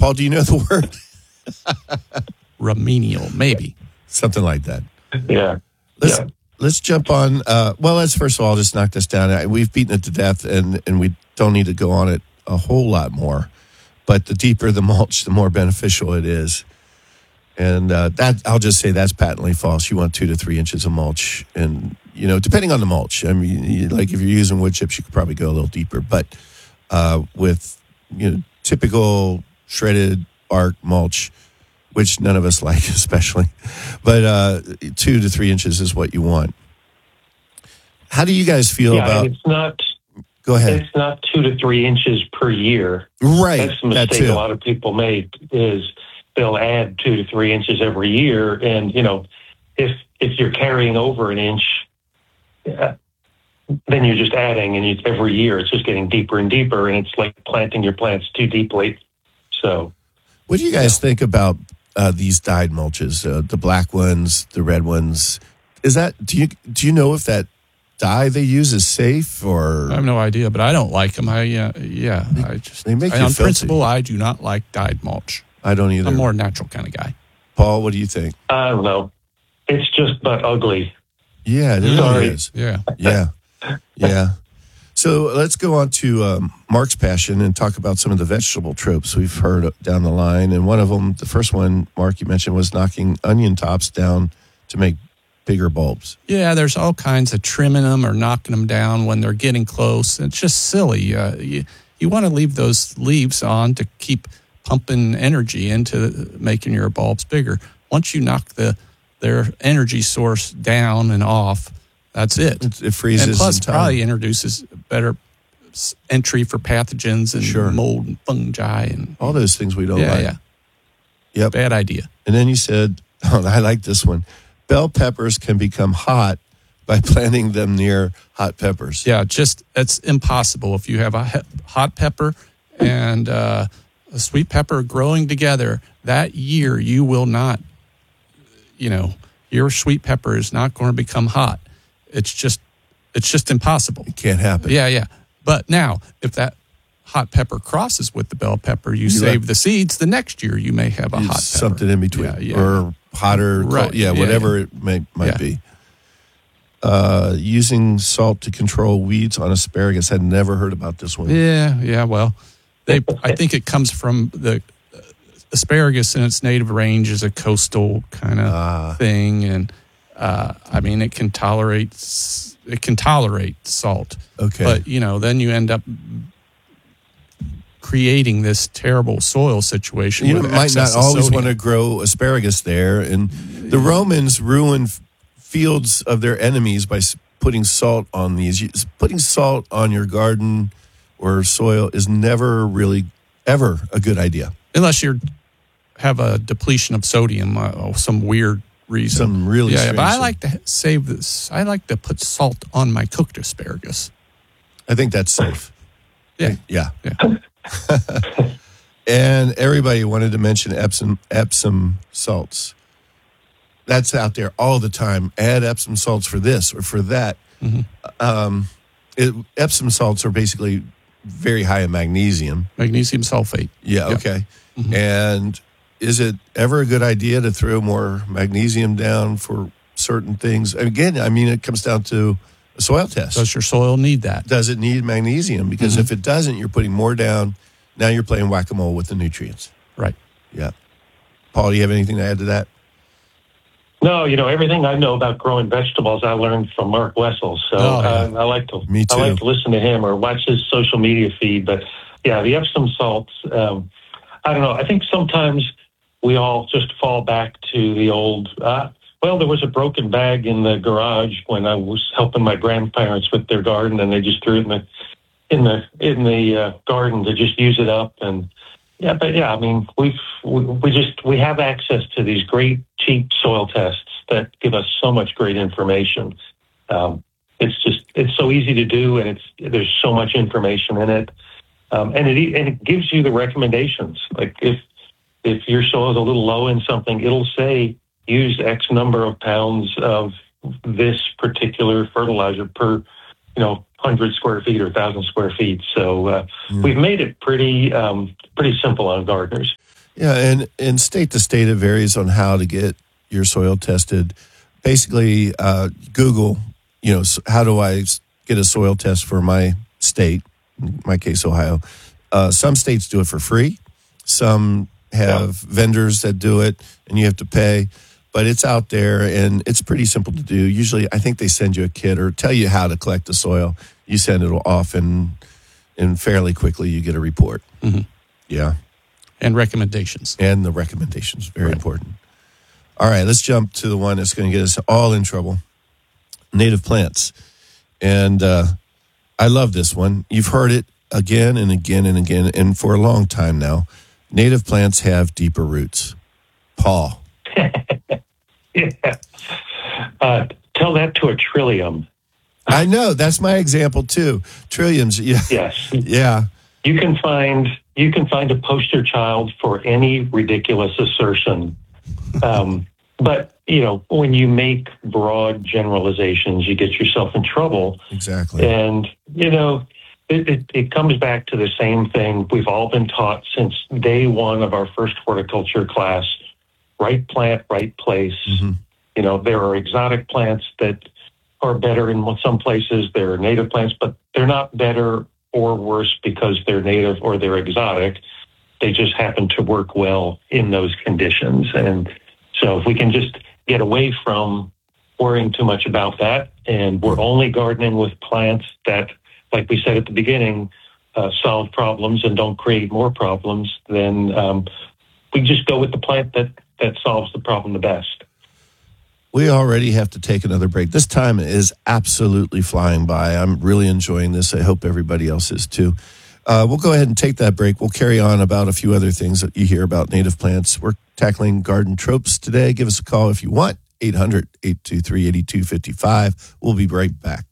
Paul, do you know the word? Remedial, maybe. Something like that. Yeah. Let's jump on. Let's first of all just knock this down. We've beaten it to death, and we don't need to go on it a whole lot more. But the deeper the mulch, the more beneficial it is. And that I'll just say that's patently false. You want 2 to 3 inches of mulch, and depending on the mulch. I mean, like if you're using wood chips, you could probably go a little deeper. But with typical shredded bark mulch, which none of us like especially, but 2 to 3 inches is what you want. How do you guys feel about? It's not. Go ahead. It's not 2 to 3 inches per year. Right. That's the mistake a lot of people make. Is they'll add 2 to 3 inches every year, and if you're carrying over an inch, then you're just adding, and every year it's just getting deeper and deeper, and it's like planting your plants too deeply. So, what do you guys think about these dyed mulches? The black ones, the red ones. Is that do you know if that dye they use is safe or? I have no idea, but I don't like them. They make you on filthy. Principle, I do not like dyed mulch. I don't either. I'm more natural kind of guy. Paul, what do you think? I don't know. It's just but ugly. Yeah, it really is. Yeah. So let's go on to Mark's passion and talk about some of the vegetable tropes we've heard down the line. And one of them, the first one, Mark, you mentioned, was knocking onion tops down to make bigger bulbs. Yeah, there's all kinds of trimming them or knocking them down when they're getting close. It's just silly. You want to leave those leaves on to keep pumping energy into making your bulbs bigger. Once you knock their energy source down and off, that's it. It freezes. And plus, in time. probably introduces better entry for pathogens and mold and fungi and all those things we don't like. Yeah. Yep. Bad idea. And then you said, I like this one. Bell peppers can become hot by planting them near hot peppers. Yeah, it's impossible. If you have a hot pepper and a sweet pepper growing together, that year you will not, your sweet pepper is not going to become hot. It's just impossible. It can't happen. Yeah. But now, if that hot pepper crosses with the bell pepper, you save the seeds. The next year you may have a hot pepper. Something in between. Or hotter. Right. Cold, whatever it might be. Using salt to control weeds on asparagus. I'd never heard about this one. Yeah. Well, I think it comes from the asparagus in its native range is a coastal kind of thing, and it can tolerate salt. Okay, but then you end up creating this terrible soil situation. You might not always want to grow asparagus there, and the Romans ruined fields of their enemies by putting salt on these. Putting salt on your garden or soil is never really ever a good idea, unless you have a depletion of sodium, some weird reason. Some really strange. But I like to save this. I like to put salt on my cooked asparagus. I think that's safe. Yeah. And everybody wanted to mention Epsom salts. That's out there all the time. Add Epsom salts for this or for that. Mm-hmm. Epsom salts are basically very high in magnesium. Magnesium sulfate. Yeah, okay. Mm-hmm. And is it ever a good idea to throw more magnesium down for certain things? Again, it comes down to a soil test. Does your soil need that? Does it need magnesium? Because if it doesn't, you're putting more down. Now you're playing whack-a-mole with the nutrients. Right. Yeah. Paul, do you have anything to add to that? No, everything I know about growing vegetables, I learned from Mark Wessel. So I like to Me too. I like to listen to him or watch his social media feed. But yeah, the Epsom salts. I don't know. I think sometimes we all just fall back to the old. There was a broken bag in the garage when I was helping my grandparents with their garden, and they just threw it in the garden to just use it up. And we have access to these great cheap soil tests that give us so much great information. It's so easy to do, and there's so much information in it, and it gives you the recommendations. Like if your soil is a little low in something, it'll say use X number of pounds of this particular fertilizer per 100 square feet or 1,000 square feet. So we've made it pretty simple on gardeners. Yeah, and state to state, it varies on how to get your soil tested. Basically, Google, how do I get a soil test for my state, in my case, Ohio. Some states do it for free. Some have vendors that do it, and you have to pay. But it's out there, and it's pretty simple to do. Usually, I think they send you a kit or tell you how to collect the soil. You send it off, and fairly quickly you get a report. Mm-hmm. Yeah. And recommendations. And the recommendations, very important. All right, let's jump to the one that's going to get us all in trouble. Native plants. And I love this one. You've heard it again and again and again, and for a long time now. Native plants have deeper roots. Paul. Yeah. Tell that to a trillium. I know. That's my example, too. Trilliums. Yeah. Yes. Yeah. You can find a poster child for any ridiculous assertion. But, when you make broad generalizations, you get yourself in trouble. Exactly. And, it comes back to the same thing we've all been taught since day one of our first horticulture class. Right plant, right place. Mm-hmm. There are exotic plants that are better in some places. There are native plants, but they're not better or worse because they're native or they're exotic. They just happen to work well in those conditions. And so if we can just get away from worrying too much about that, and we're only gardening with plants that, like we said at the beginning, solve problems and don't create more problems, then we just go with the plant that solves the problem the best. We already have to take another break. This time is absolutely flying by. I'm really enjoying this. I hope everybody else is too. We'll go ahead and take that break. We'll carry on about a few other things that you hear about native plants. We're tackling garden tropes today. Give us a call if you want. 800-823-8255. We'll be right back.